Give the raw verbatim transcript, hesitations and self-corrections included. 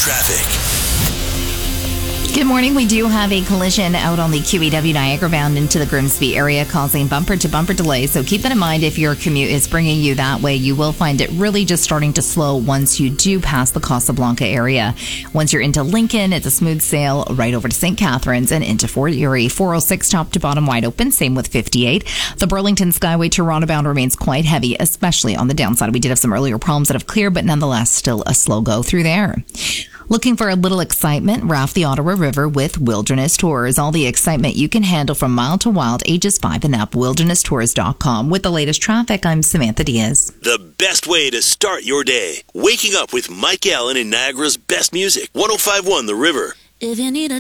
traffic. Good morning. We do have a collision out on the Q E W Niagara bound into the Grimsby area, causing bumper-to-bumper delays. So keep that in mind if your commute is bringing you that way. You will find it really just starting to slow once you do pass the Casablanca area. Once you're into Lincoln, it's a smooth sail right over to Saint Catharines and into Fort Erie. four oh six top to bottom wide open. Same with fifty-eight. The Burlington Skyway Toronto bound remains quite heavy, especially on the downside. We did have some earlier problems that have cleared, but nonetheless still a slow go through there. Looking for a little excitement? Raft the Ottawa River with Wilderness Tours. All the excitement you can handle from mild to wild, ages five and up. wilderness tours dot com. With the latest traffic, I'm Samantha Diaz. The best way to start your day. Waking up with Mike Allen in Niagara's best music. one oh five point one The River. If you need a